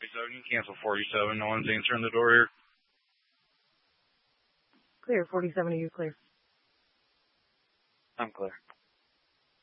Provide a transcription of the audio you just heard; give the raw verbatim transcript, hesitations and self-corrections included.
forty-seven. You can cancel forty-seven. No one's answering the door here. Clear. forty-seven, are you clear? I'm clear.